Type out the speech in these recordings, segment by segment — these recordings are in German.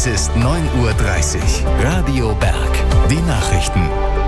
Es ist 9:30 Uhr. Radio Berg. Die Nachrichten.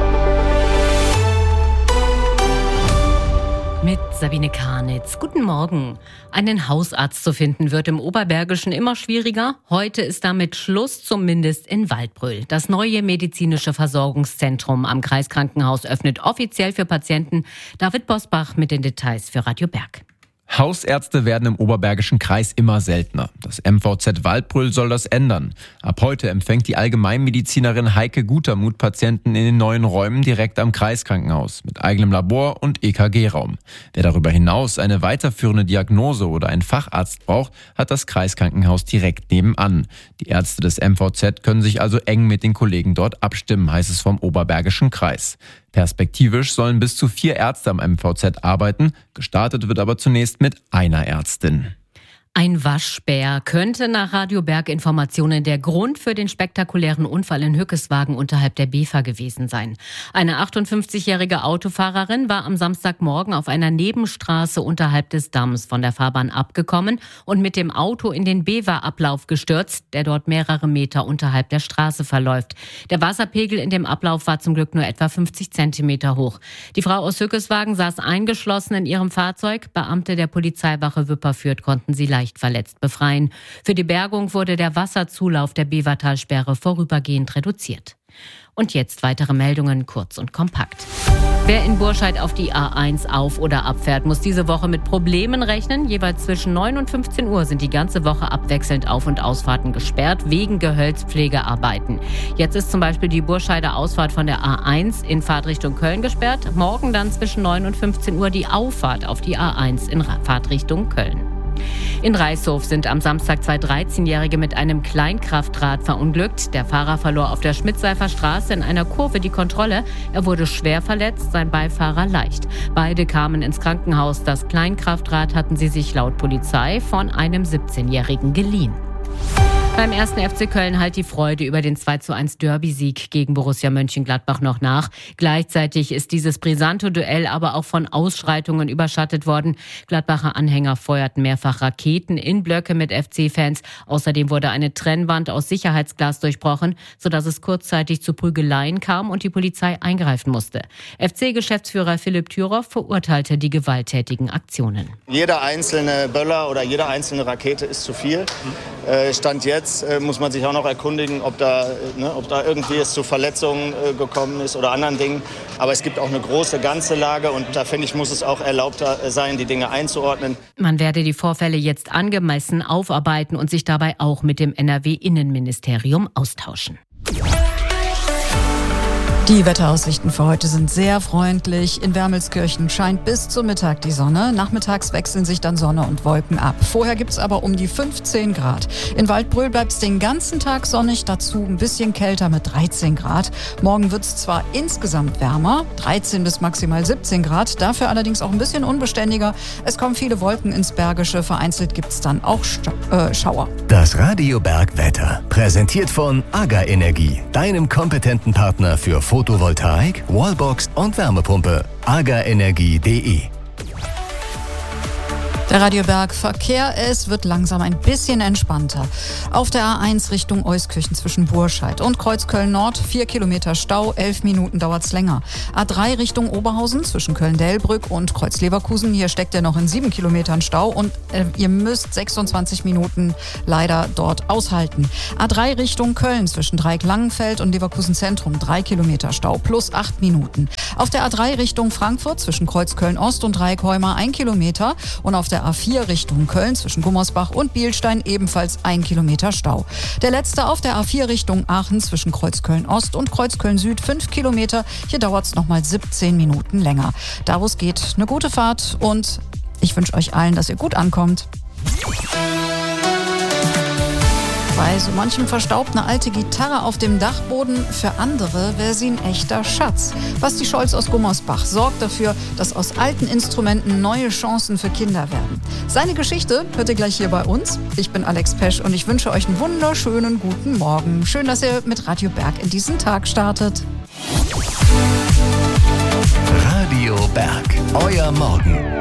Mit Sabine Karnitz. Guten Morgen. Einen Hausarzt zu finden wird im Oberbergischen immer schwieriger. Heute ist damit Schluss, zumindest in Waldbröl. Das neue medizinische Versorgungszentrum am Kreiskrankenhaus öffnet offiziell für Patienten. David Bosbach mit den Details für Radio Berg. Hausärzte werden im Oberbergischen Kreis immer seltener. Das MVZ Waldbröl soll das ändern. Ab heute empfängt die Allgemeinmedizinerin Heike Gutermuth Patienten in den neuen Räumen direkt am Kreiskrankenhaus mit eigenem Labor und EKG-Raum. Wer darüber hinaus eine weiterführende Diagnose oder einen Facharzt braucht, hat das Kreiskrankenhaus direkt nebenan. Die Ärzte des MVZ können sich also eng mit den Kollegen dort abstimmen, heißt es vom Oberbergischen Kreis. Perspektivisch sollen bis zu 4 Ärzte am MVZ arbeiten. Gestartet wird aber zunächst mit einer Ärztin. Ein Waschbär könnte nach Radio Berg Informationen der Grund für den spektakulären Unfall in Hückeswagen unterhalb der Bever gewesen sein. Eine 58-jährige Autofahrerin war am Samstagmorgen auf einer Nebenstraße unterhalb des Damms von der Fahrbahn abgekommen und mit dem Auto in den Bever-Ablauf gestürzt, der dort mehrere Meter unterhalb der Straße verläuft. Der Wasserpegel in dem Ablauf war zum Glück nur etwa 50 Zentimeter hoch. Die Frau aus Hückeswagen saß eingeschlossen in ihrem Fahrzeug. Beamte der Polizeiwache Wipperfürth konnten sie leicht verletzt befreien. Für die Bergung wurde der Wasserzulauf der Bevertalsperre vorübergehend reduziert. Und jetzt weitere Meldungen, kurz und kompakt. Wer in Burscheid auf die A1 auf- oder abfährt, muss diese Woche mit Problemen rechnen. Jeweils zwischen 9 und 15 Uhr sind die ganze Woche abwechselnd Auf- und Ausfahrten gesperrt, wegen Gehölzpflegearbeiten. Jetzt ist zum Beispiel die Burscheider Ausfahrt von der A1 in Fahrtrichtung Köln gesperrt. Morgen dann zwischen 9 und 15 Uhr die Auffahrt auf die A1 in Fahrtrichtung Köln. In Reishof sind am Samstag 2 13-Jährige mit einem Kleinkraftrad verunglückt. Der Fahrer verlor auf der Schmidtseifer Straße in einer Kurve die Kontrolle. Er wurde schwer verletzt, sein Beifahrer leicht. Beide kamen ins Krankenhaus. Das Kleinkraftrad hatten sie sich laut Polizei von einem 17-Jährigen geliehen. Beim 1. FC Köln halt die Freude über den 2:1 Derby-Sieg gegen Borussia Mönchengladbach noch nach. Gleichzeitig ist dieses brisante Duell aber auch von Ausschreitungen überschattet worden. Gladbacher Anhänger feuerten mehrfach Raketen in Blöcke mit FC-Fans. Außerdem wurde eine Trennwand aus Sicherheitsglas durchbrochen, sodass es kurzzeitig zu Prügeleien kam und die Polizei eingreifen musste. FC-Geschäftsführer Philipp Thüroff verurteilte die gewalttätigen Aktionen. Jeder einzelne Böller oder jede einzelne Rakete ist zu viel. Stand jetzt muss man sich auch noch erkundigen, ob da irgendwie es zu Verletzungen gekommen ist oder anderen Dingen. Aber es gibt auch eine große ganze Lage und da finde ich, muss es auch erlaubter sein, die Dinge einzuordnen. Man werde die Vorfälle jetzt angemessen aufarbeiten und sich dabei auch mit dem NRW-Innenministerium austauschen. Die Wetteraussichten für heute sind sehr freundlich. In Wermelskirchen scheint bis zum Mittag die Sonne. Nachmittags wechseln sich dann Sonne und Wolken ab. Vorher gibt es aber um die 15 Grad. In Waldbröl bleibt es den ganzen Tag sonnig, dazu ein bisschen kälter mit 13 Grad. Morgen wird es zwar insgesamt wärmer, 13 bis maximal 17 Grad, dafür allerdings auch ein bisschen unbeständiger. Es kommen viele Wolken ins Bergische, vereinzelt gibt es dann auch Schauer. Das Radio Berg Wetter, präsentiert von AGA Energie, deinem kompetenten Partner für Photovoltaik, Wallbox und Wärmepumpe. agaenergie.de. Der Radio Berg Verkehr, es wird langsam ein bisschen entspannter. Auf der A1 Richtung Euskirchen zwischen Burscheid und Kreuzköln Nord 4 Kilometer Stau, 11 Minuten dauert's länger. A3 Richtung Oberhausen zwischen Köln-Delbrück und Kreuz-Leverkusen, hier steckt er noch in 7 Kilometern Stau und ihr müsst 26 Minuten leider dort aushalten. A3 Richtung Köln zwischen Dreieck-Langenfeld und Leverkusen Zentrum 3 Kilometer Stau plus 8 Minuten. Auf der A3 Richtung Frankfurt zwischen Kreuzköln Ost und Dreieck-Heuma 1 Kilometer und auf der A4 Richtung Köln zwischen Gummersbach und Bielstein ebenfalls 1 Kilometer Stau. Der letzte auf der A4 Richtung Aachen zwischen Kreuzköln Ost und Kreuzköln Süd 5 Kilometer. Hier dauert es nochmal 17 Minuten länger. Da wo es geht, eine gute Fahrt und ich wünsche euch allen, dass ihr gut ankommt. Bei so manchem verstaubt eine alte Gitarre auf dem Dachboden. Für andere wäre sie ein echter Schatz. Basti Scholz aus Gummersbach sorgt dafür, dass aus alten Instrumenten neue Chancen für Kinder werden. Seine Geschichte hört ihr gleich hier bei uns. Ich bin Alex Pesch und ich wünsche euch einen wunderschönen guten Morgen. Schön, dass ihr mit Radio Berg in diesen Tag startet. Radio Berg, euer Morgen.